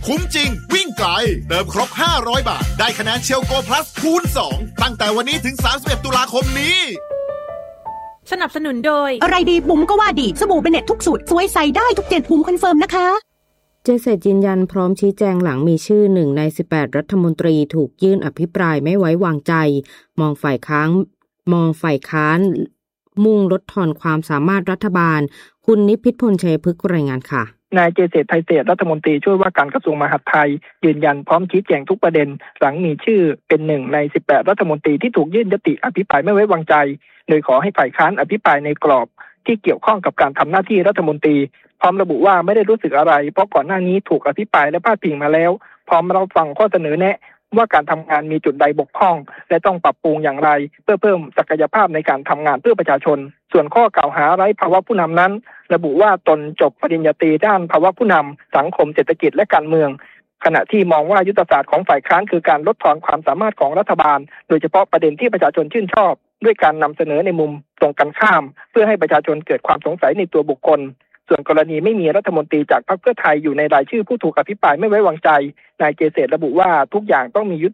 คุ้มจริงวิ่งไกลเติมครบ500 บาทได้คะแนนเชลโกพลัสคูณ2ตั้งแต่วันนี้ถึง31ตุลาคมนี้สนับสนุนโดยอะไรดีบุ๋มก็ว่าดีสบู่เบเน็ตทุกสูตรสวยใส่ได้ทุกเจ็ดบุ๋มคอนเฟิร์มนะคะเจเซตยืนยันพร้อมชี้แจงหลังมีชื่อ1ใน18รัฐมนตรีถูกยื่นอภิปรายไม่ไว้วางใจมองฝ่ายค้านมุ่งลดทอนความสามารถรัฐบาลคุณนิพิษพลชัยพฤกษ์รายงานค่ะนายเจเศรษฐ์ไทยเศรษฐ์รัฐมนตรีช่วยว่าการกระทรวงมหาดไทยยืนยันพร้อมชี้แจงทุกประเด็นหลังมีชื่อเป็น1ใน18รัฐมนตรีที่ถูกยื่นยติอภิปรายไม่ไว้วางใจโดยขอให้ฝ่ายค้านอภิปรายในกรอบที่เกี่ยวข้องกับการทำหน้าที่รัฐมนตรีพร้อมระบุว่าไม่ได้รู้สึกอะไรเพราะก่อนหน้านี้ถูกอภิปรายและพาดพิงมาแล้วพร้อมรับฟังข้อเสนอแนะว่าการทำงานมีจุดใดบกพร่องและต้องปรับปรุงอย่างไรเพื่อเพิ่มศักยภาพในการทำงานเพื่อประชาชนส่วนข้อกล่าวหาไร้ภาวะผู้นำนั้นระบุว่าตนจบปริญญาตรีด้านภาวะผู้นำสังคมเศรษฐกิจและการเมืองขณะที่มองว่ายุทธศาสตร์ของฝ่ายค้านคือการลดทอนความสามารถของรัฐบาลโดยเฉพาะประเด็นที่ประชาชนชื่นชอบด้วยการนำเสนอในมุมตรงกันข้ามเพื่อให้ประชาชนเกิดความสงสัยในตัวบุคคลส่วนกรณีไม่มีรัฐมนตรีจากพรรคเพื่อไทยอยู่ในรายชื่อผู้ถูกอภิปรายไม่ไว้วางใจนายเจเศรษฐ์ระบุว่าทุกอย่างต้องมียุทธ